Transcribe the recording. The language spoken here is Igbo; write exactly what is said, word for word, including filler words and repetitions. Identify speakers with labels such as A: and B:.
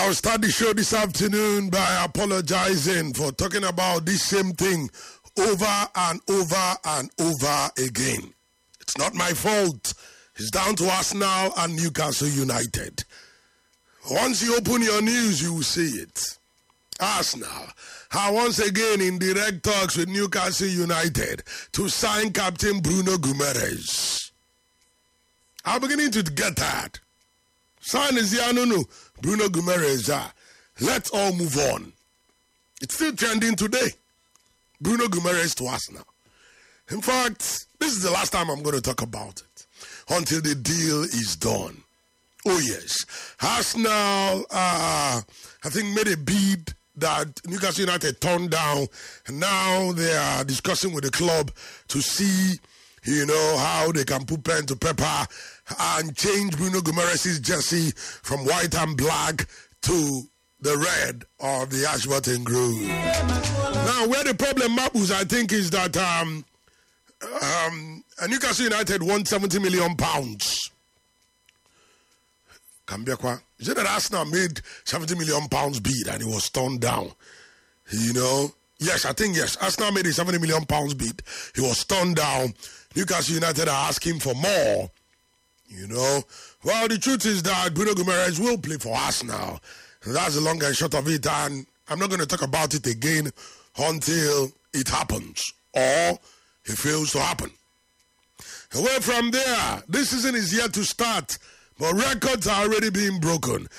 A: I'll start the show this afternoon by apologizing for talking about this same thing over and over and over again. It's not my fault. It's down to Arsenal and Newcastle United. Once you open your news, you will see it. Arsenal are once again in direct talks with Newcastle United to sign Captain Bruno Guimaraes. I'm beginning to get that. Sign is here, no, no. Bruno Guimaraes. Uh, let's all move on. It's still trending today. Bruno Guimaraes to Arsenal. In fact, this is the last time I'm going to talk about it until the deal is done. Oh yes, Arsenal, uh, I think made a bid that Newcastle United turned down, and now they are discussing with the club to see, you know, how they can put pen to paper and change Bruno Guimaraes' jersey from white and black to the red of the Ashburton Grove. Now, where the problem matters, I think, is that um, um, Newcastle United won seventy million pounds. Kambiakwa, is it that Arsenal made seventy million pounds bid and it was turned down? You know? Yes, I think yes. Arsenal made a seventy million pounds bid. It was turned down. Newcastle United are asking for more. You know? Well, the truth is that Bruno Guimaraes will play for Arsenal. That's the long and short of it. And I'm not going to talk about it again until it happens. Or it fails to happen. Away from there, this season is yet to start. But records are already being broken.